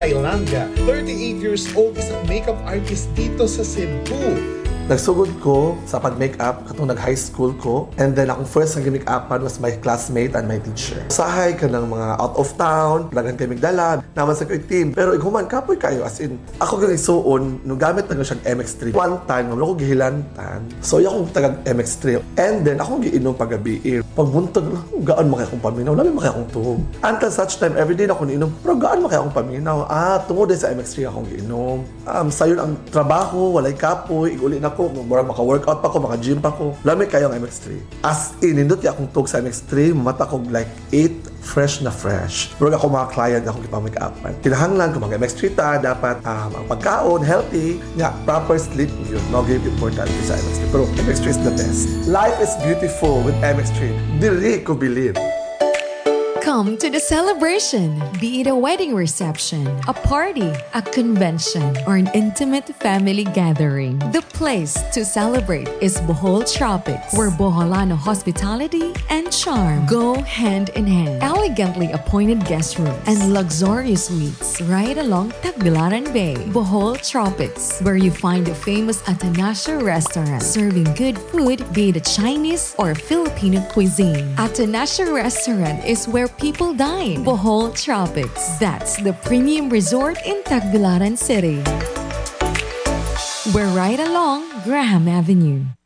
Thailandia. 38 years old, isang makeup artist dito sa Cebu. Nagsugod ko sa pag-makeup katong nag-high school ko, and then akong first nag make-upan was my classmate and my teacher. Sahay ka ng mga out of town, daghan kay migdala, naman sa ko'y team. Pero iguman, kapoy kayo, as in, ako kang isuon, nung gamit na siyang MX3. One time, wala ko gihilantan. So, yung akong tagang MX3. And then, akong giinom pag-gabi. Pagbuntag lang, gaan makaya akong paminaw, labi makaya akong tuhog. Until such time, everyday na ako niinom, pero gaan makaya akong paminaw. Tungod din sa MX3 akong giinom. Sayon ang trabaho, walay kapoy, iguli na ko, murag maka-workout pa ko, maka-gym pa ko. Lami kayo ang MX3. As in, nindot akong tug sa MX3, mata ko like 8, fresh na fresh. Murag ako mga client akong ipamake-upan. Kinahanglan ko mga MX3 ta, dapat ang pagkaon, healthy, nga, proper sleep yun. No, give important sa MX3. Pero MX3 is the best. Life is beautiful with MX3. Dili ko believe. Come to the celebration, be it a wedding reception, a party, a convention, or an intimate family gathering. The place to celebrate is Bohol Tropics, where Boholano hospitality and charm go hand in hand. Elegantly appointed guest rooms and luxurious suites right along Tagbilaran Bay. Bohol Tropics, where you find the famous Atanasio restaurant, serving good food, be it a Chinese or Filipino cuisine. Atanasio restaurant is where people dine. Bohol Tropics. That's the premium resort in Tagbilaran City. We're right along Graham Avenue.